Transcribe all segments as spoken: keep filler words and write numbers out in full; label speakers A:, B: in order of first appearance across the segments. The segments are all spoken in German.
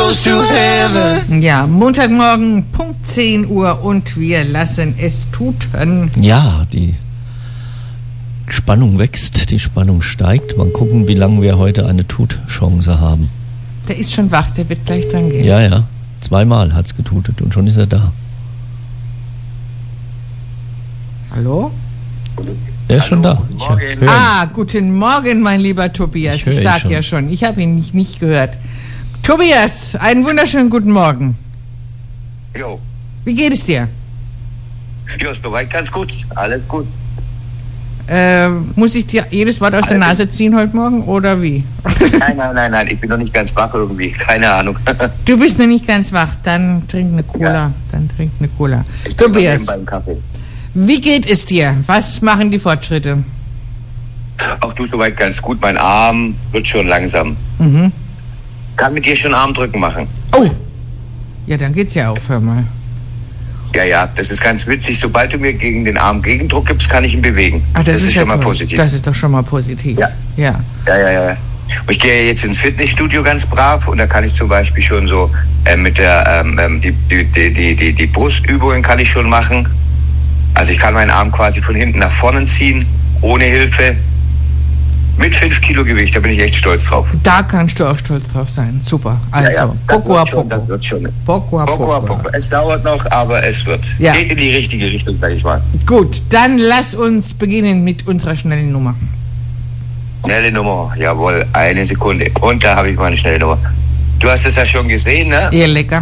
A: goes to heaven.
B: Ja, Montagmorgen, Punkt zehn Uhr und wir lassen es tuten.
A: Ja, die Spannung wächst, die Spannung steigt. Mal gucken, wie lange wir heute eine Tutchance haben.
B: Der ist schon wach, der wird gleich dran gehen.
A: Ja, ja, zweimal hat's getutet und schon ist er da.
B: Hallo?
A: Er ist
C: Hallo,
A: schon da.
C: guten
A: Ich
C: Morgen.
A: hör ihn.
B: Ah, guten Morgen, mein lieber Tobias.
A: Ich
B: Ich,
A: höre ihn
B: sag
A: schon.
B: ja schon, ich habe ihn nicht, nicht gehört. Tobias, einen wunderschönen guten Morgen.
C: Jo,
B: Wie geht es dir?
C: jo, ist soweit ganz gut. Alles gut.
B: Äh, muss ich dir jedes Wort aus der
C: Alles.
B: Nase ziehen heute Morgen oder wie?
C: Nein, nein, nein, nein, ich bin noch nicht ganz wach irgendwie. Keine Ahnung.
B: Du bist noch nicht ganz wach, dann trink eine Cola.
C: Ja.
B: Dann trink eine Cola.
C: Ich bin noch
B: Tobias,
C: nebenbei im Kaffee.
B: wie geht es dir? Was machen die Fortschritte?
C: Auch du soweit ganz gut. Mein Arm wird schon langsam.
B: Mhm.
C: Kann mit dir schon Armdrücken machen.
B: Oh, ja, dann geht's ja auf, hör mal.
C: Ja, ja, das ist ganz witzig. Sobald du mir gegen den Arm Gegendruck gibst, kann ich ihn bewegen.
B: Ah, das,
C: das ist
B: ja
C: schon mal
B: toll.
C: positiv.
B: Das ist doch schon mal positiv.
C: Ja.
B: Ja.
C: Ja, ja, ja. Und ich gehe jetzt ins Fitnessstudio ganz brav und da kann ich zum Beispiel schon so äh, mit der ähm, ähm, die, die, die, die, die, die Brustübungen kann ich schon machen. Also ich kann meinen Arm quasi von hinten nach vorne ziehen, ohne Hilfe. Mit fünf Kilo Gewicht, da bin ich echt stolz drauf.
B: Da kannst du auch stolz drauf sein. Super. Also,
C: ja, ja, das
B: poco a
C: wird schon, das
B: poco.
C: wird schon.
B: Poco a
C: Poco a
B: poco.
C: poco. Es dauert noch, aber es wird.
B: Ja.
C: Geht in die richtige Richtung, sag ich mal.
B: Gut, dann lass uns beginnen mit unserer schnellen Nummer.
C: Schnelle Nummer, jawohl, eine Sekunde. Und da habe ich meine schnelle Nummer. Du hast es ja schon gesehen, ne?
B: Eher lecker.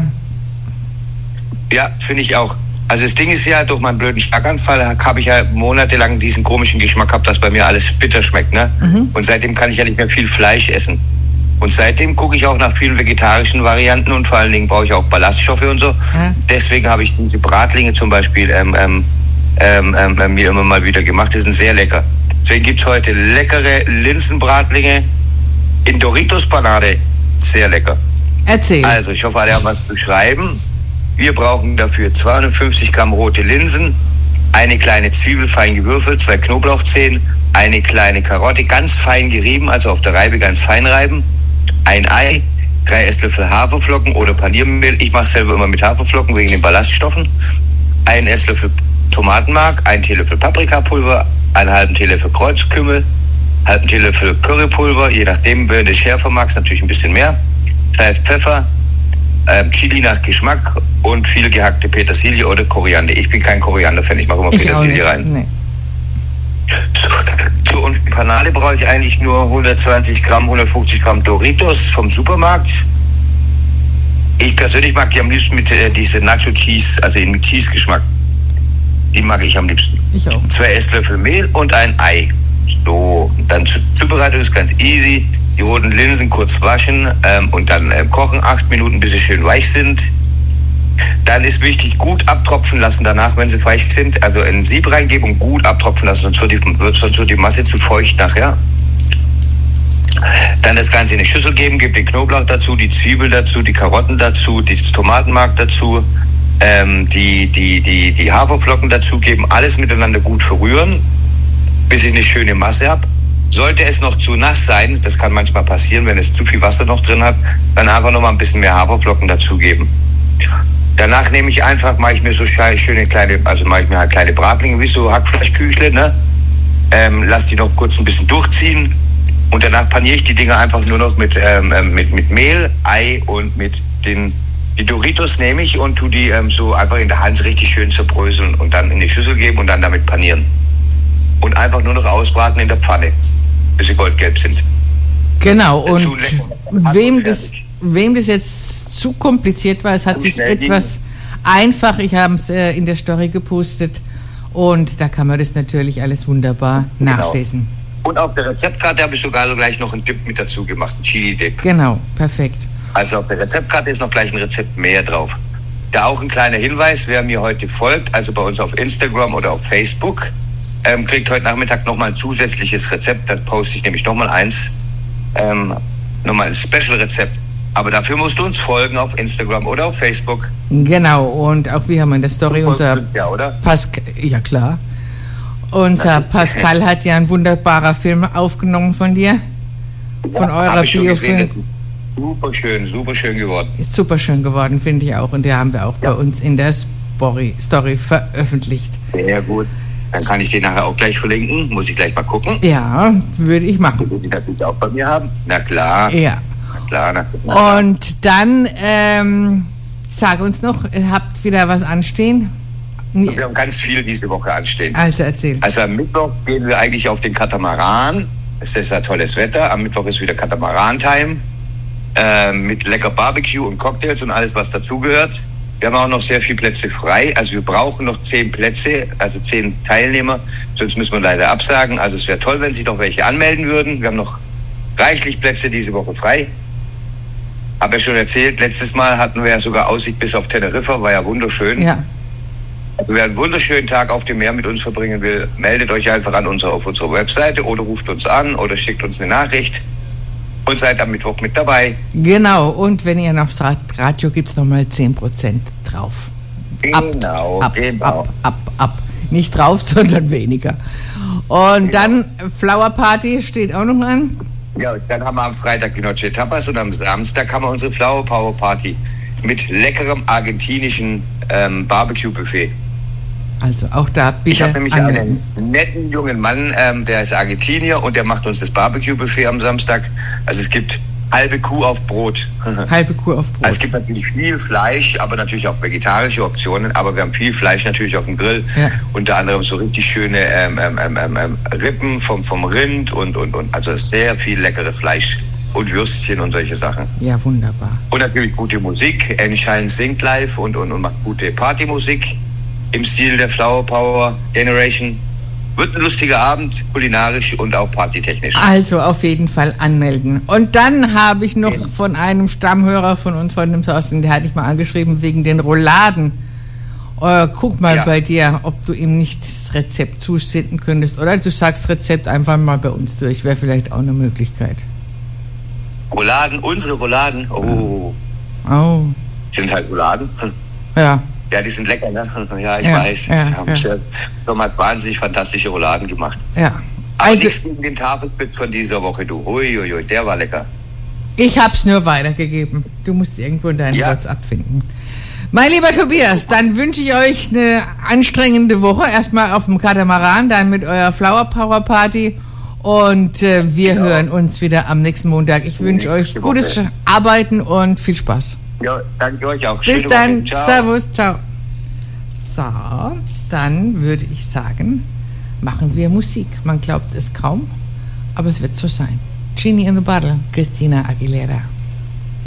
C: Ja, finde ich auch. Also das Ding ist ja, durch meinen blöden Schlaganfall habe ich ja monatelang diesen komischen Geschmack gehabt, dass bei mir alles bitter schmeckt, ne?
B: Mhm.
C: Und seitdem kann ich ja nicht mehr viel Fleisch essen. Und seitdem gucke ich auch nach vielen vegetarischen Varianten und vor allen Dingen brauche ich auch Ballaststoffe und so.
B: Mhm.
C: Deswegen habe ich diese Bratlinge zum Beispiel ähm, ähm, ähm, ähm, mir immer mal wieder gemacht. Die sind sehr lecker. Deswegen gibt es heute leckere Linsenbratlinge in Doritos-Panade. Sehr lecker.
B: Erzähl.
C: Also, ich hoffe, alle haben was zu schreiben. Wir brauchen dafür zweihundertfünfzig Gramm rote Linsen, eine kleine Zwiebel fein gewürfelt, zwei Knoblauchzehen, eine kleine Karotte ganz fein gerieben, also auf der Reibe ganz fein reiben, ein Ei, drei Esslöffel Haferflocken oder Paniermehl. Ich mache selber immer mit Haferflocken wegen den Ballaststoffen. Ein Esslöffel Tomatenmark, ein Teelöffel Paprikapulver, einen halben Teelöffel Kreuzkümmel, halben Teelöffel Currypulver, je nachdem, wer das schärfer mag, natürlich ein bisschen mehr. Salz, Pfeffer, ähm, Chili nach Geschmack und viel gehackte Petersilie oder Koriander. Ich bin kein Koriander-Fan, ich mache immer
B: Ich auch
C: Petersilie
B: nicht.
C: rein.
B: Nee.
C: So, und für Panade brauche ich eigentlich nur hundertzwanzig Gramm, hundertfünfzig Gramm Doritos vom Supermarkt. Ich persönlich mag die am liebsten mit äh, diese Nacho Cheese, also mit Cheese-Geschmack. Die mag ich am liebsten.
B: Ich auch.
C: Zwei Esslöffel Mehl und ein Ei. So, dann zur Zubereitung ist ganz easy. Die roten Linsen kurz waschen ähm, und dann ähm, kochen, acht Minuten, bis sie schön weich sind. Dann ist wichtig, gut abtropfen lassen danach, wenn sie weich sind. Also in ein Sieb reingeben und gut abtropfen lassen, sonst wird die, wird, sonst wird die Masse zu feucht nachher. Dann das Ganze in eine Schüssel geben, gebt den Knoblauch dazu, die Zwiebel dazu, die Karotten dazu, das Tomatenmark dazu, ähm, die, die, die, die Haferflocken dazu geben, alles miteinander gut verrühren, bis ich eine schöne Masse habe. Sollte es noch zu nass sein, das kann manchmal passieren, wenn es zu viel Wasser noch drin hat, dann einfach noch mal ein bisschen mehr Haferflocken dazugeben. Danach nehme ich einfach, mache ich mir so schöne kleine, also mache ich mir halt kleine Bratlinge, wie so Hackfleischküchle, ne? Ähm, lass die noch kurz ein bisschen durchziehen und danach paniere ich die Dinger einfach nur noch mit, ähm, mit, mit Mehl, Ei und mit den, die Doritos nehme ich und tu die ähm, so einfach in der Hand richtig schön zerbröseln und dann in die Schüssel geben und dann damit panieren. Und einfach nur noch ausbraten in der Pfanne, bis sie goldgelb sind.
B: Genau, und
C: Dazu lecker.
B: wem
C: Also
B: das,
C: fertig.
B: wem das jetzt zu kompliziert war, es hat
C: Zu
B: sich
C: schnell ging.
B: etwas einfach, ich habe es äh, in der Story gepostet und da kann man das natürlich alles wunderbar
C: Genau.
B: nachlesen.
C: Und auf der Rezeptkarte habe ich sogar gleich noch einen Dip mit dazu gemacht, einen Chili-Dip.
B: Genau, perfekt.
C: Also auf der Rezeptkarte ist noch gleich ein Rezept mehr drauf. Da auch ein kleiner Hinweis, wer mir heute folgt, also bei uns auf Instagram oder auf Facebook, ähm, kriegt heute Nachmittag nochmal ein zusätzliches Rezept. Da poste ich nämlich nochmal eins, ähm, nochmal ein Special-Rezept. Aber dafür musst du uns folgen auf Instagram oder auf Facebook.
B: Genau, und auch wir haben in der Story unser
C: Ja, oder?
B: Pascal, ja klar, unser Pascal hat ja ein wunderbarer Film aufgenommen von dir, von
C: Ja,
B: eurer
C: hab ich schon
B: Biofilm.
C: gesehen, Super schön, super schön geworden.
B: Ist super schön geworden, finde ich auch. Und der haben wir auch ja. bei uns in der Story, Story veröffentlicht.
C: Sehr gut. Dann kann ich den nachher auch gleich verlinken. Muss ich gleich mal gucken.
B: Ja, würde ich machen.
C: Würde ich natürlich auch bei mir haben. Na klar.
B: Ja.
C: Na klar, na klar.
B: Und dann, ähm, sag uns noch, ihr habt wieder was anstehen?
C: Wir haben ganz viel diese Woche anstehen.
B: Also erzähl.
C: Also am Mittwoch gehen wir eigentlich auf den Katamaran. Es ist ja tolles Wetter. Am Mittwoch ist wieder Katamaran-Time. Äh, mit lecker Barbecue und Cocktails und alles, was dazugehört. Wir haben auch noch sehr viele Plätze frei. Also wir brauchen noch zehn Plätze, also zehn Teilnehmer. Sonst müssen wir leider absagen. Also es wäre toll, wenn sich noch welche anmelden würden. Wir haben noch reichlich Plätze diese Woche frei. Hab ja schon erzählt, letztes Mal hatten wir ja sogar Aussicht bis auf Teneriffa. War ja wunderschön.
B: Ja.
C: Wer einen wunderschönen Tag auf dem Meer mit uns verbringen will, meldet euch einfach an unsere, auf unserer Webseite oder ruft uns an oder schickt uns eine Nachricht. Und seid am Mittwoch mit dabei.
B: Genau, und wenn ihr noch sagt, Radio, gibt es nochmal zehn Prozent drauf.
C: Genau,
B: ab,
C: genau.
B: Ab, ab, ab. Nicht drauf, sondern weniger. Und genau. Dann Flower Party steht auch noch an.
C: Ja, dann haben wir am Freitag die Noche Tapas und am Samstag haben wir unsere Flower Power Party mit leckerem argentinischen ähm, Barbecue-Buffet.
B: Also auch da bitte.
C: Ich habe nämlich anmelden. einen netten jungen Mann, ähm, der ist Argentinier und der macht uns das Barbecue-Buffet am Samstag. Also es gibt halbe Kuh auf Brot.
B: Halbe Kuh auf Brot.
C: Also es gibt natürlich viel Fleisch, aber natürlich auch vegetarische Optionen. Aber wir haben viel Fleisch natürlich auf dem Grill. Ja. Unter anderem so richtig schöne ähm, ähm, ähm, ähm, Rippen vom, vom Rind und, und, und also sehr viel leckeres Fleisch. Und Würstchen und solche Sachen.
B: Ja, wunderbar.
C: Und natürlich gute Musik. Enschein singt live und, und, und macht gute Partymusik. Im Stil der Flower Power Generation. Wird ein lustiger Abend, kulinarisch und auch partytechnisch.
B: Also auf jeden Fall anmelden. Und dann habe ich noch ja. von einem Stammhörer von uns, von dem Thorsten, der hatte ich mal angeschrieben, wegen den Rouladen. Äh, guck mal ja. bei dir, ob du ihm nicht das Rezept zusenden könntest. Oder du sagst Rezept einfach mal bei uns durch. Wäre vielleicht auch eine Möglichkeit.
C: Rouladen, unsere Rouladen, oh.
B: Oh.
C: Sind halt Rouladen.
B: Ja.
C: Ja, die sind lecker, ne? Ja, ich
B: ja,
C: weiß.
B: Ja,
C: haben ja. Tom hat wahnsinnig fantastische Rouladen gemacht.
B: Ja.
C: Aber also, nichts gegen den Tafelspitz von dieser Woche, du. Uiuiui, der war lecker.
B: Ich hab's nur weitergegeben. Du musst irgendwo in deinen
C: ja.
B: WhatsApp finden. Mein lieber Tobias, dann wünsche ich euch eine anstrengende Woche. Erstmal auf dem Katamaran, dann mit eurer Flower Power Party. Und äh, wir ja. hören uns wieder am nächsten Montag. Ich wünsche euch gutes Woche. Arbeiten und viel Spaß.
C: Ja, danke euch auch.
B: Bis
C: Schöne
B: dann.
C: Ciao.
B: Servus. Ciao. So, dann würde ich sagen, machen wir Musik. Man glaubt es kaum, aber es wird so sein. Genie in the Bottle, Christina Aguilera.